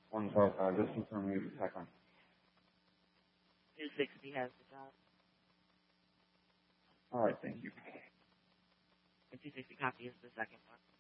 155, just confirm you the tech on. 260 has the job. All right, thank you. The 260 copy is the second one.